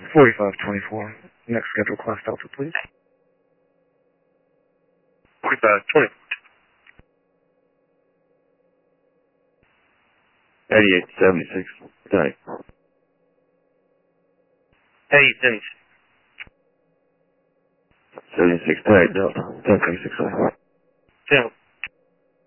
4524. Next scheduled class Delta, please. 4520. 8876 tonight. 8876. 76 tonight, Delta. 1036. 10.